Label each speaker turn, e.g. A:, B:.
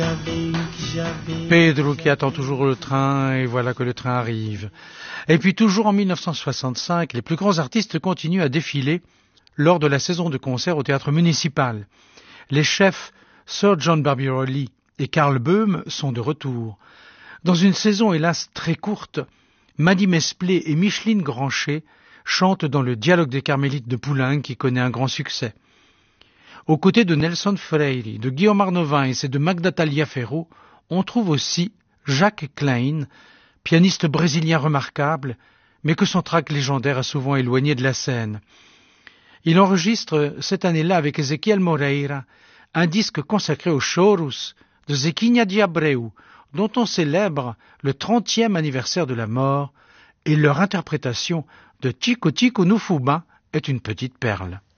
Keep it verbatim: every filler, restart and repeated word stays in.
A: Pedro qui attend toujours le train, et voilà que le train arrive. Et puis toujours en mille neuf cent soixante-cinq, les plus grands artistes continuent à défiler lors de la saison de concert au théâtre municipal. Les chefs Sir John Barbirolli et Karl Böhm sont de retour. Dans une saison hélas très courte, Maddy Mesplé et Micheline Granchet chantent dans le Dialogue des Carmélites de Poulenc qui connaît un grand succès. Aux côtés de Nelson Freire, de Guillaume Arnovins et de Magda Taliaferro, on trouve aussi Jacques Klein, pianiste brésilien remarquable, mais que son trac légendaire a souvent éloigné de la scène. Il enregistre cette année-là avec Ezequiel Moreira un disque consacré aux chorus de Zequinha de Abreu, dont on célèbre le trentième anniversaire de la mort, et leur interprétation de Tico Tico no Fubá est une petite perle.